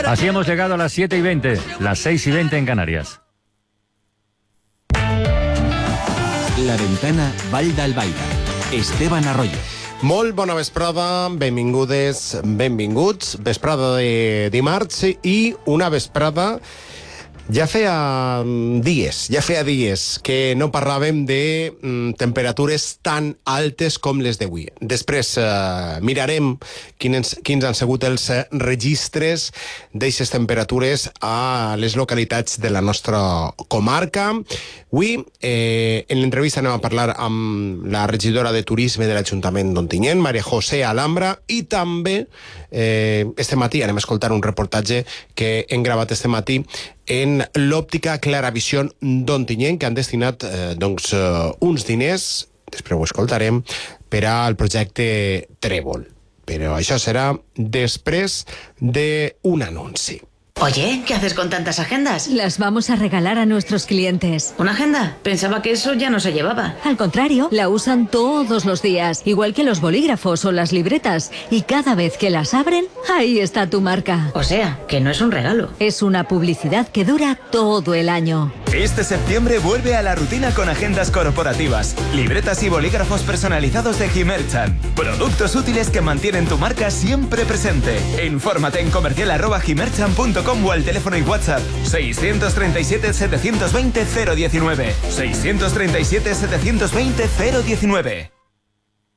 Así hemos llegado a las 7:20, las 6:20 en Canarias. La Ventana, Vall d'Albaida. Esteban Arroyo. Molt bona vesprada, benvingudes, benvinguts. Vesprada de dimarts i una vesprada... Ja feia dies que no parlàvem de temperatures tan altes com les d'avui. Després mirarem quins han sigut els registres d'aquestes temperatures a les localitats de la nostra comarca. Avui, en l'entrevista anem a parlar amb la regidora de Turisme de l'Ajuntament d'Ontinyent, Maria José Alhambra, i també este matí anem a escoltar un reportatge que hem gravat este matí en l'òptica Claravisió d'Ontinyent, que han destinat uns diners, després ho escoltarem, per al projecte Trèvol. Però això serà després d'un anunci. Oye, ¿qué haces con tantas agendas? Las vamos a regalar a nuestros clientes. ¿Una agenda? Pensaba que eso ya no se llevaba. Al contrario, la usan todos los días, igual que los bolígrafos o las libretas. Y cada vez que las abren, ahí está tu marca. O sea, que no es un regalo. Es una publicidad que dura todo el año. Este septiembre vuelve a la rutina con agendas corporativas, libretas y bolígrafos personalizados de Gimerchan. Productos útiles que mantienen tu marca siempre presente. Infórmate en comercial@gimerchan.com o al teléfono y WhatsApp 637 720 019. 637 720 019.